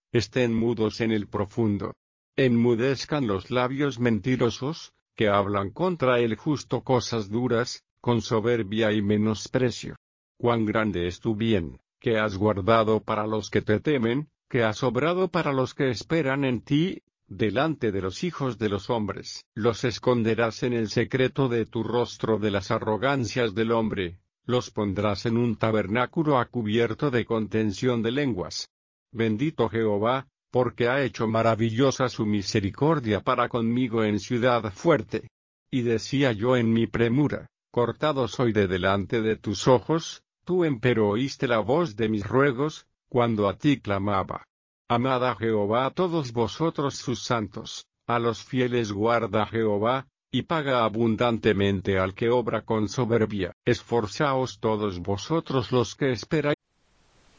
estén mudos en el profundo. Enmudezcan los labios mentirosos, que hablan contra el justo cosas duras, con soberbia y menosprecio. Cuán grande es tu bien, que has guardado para los que te temen, que has obrado para los que esperan en ti, delante de los hijos de los hombres. Los esconderás en el secreto de tu rostro de las arrogancias del hombre, los pondrás en un tabernáculo a cubierto de contención de lenguas. Bendito Jehová, porque ha hecho maravillosa su misericordia para conmigo en ciudad fuerte. Y decía yo en mi premura, cortado soy de delante de tus ojos, tú empero oíste la voz de mis ruegos, cuando a ti clamaba. Amad a Jehová a todos vosotros sus santos, a los fieles guarda Jehová, y paga abundantemente al que obra con soberbia. Esforzaos todos vosotros los que esperáis.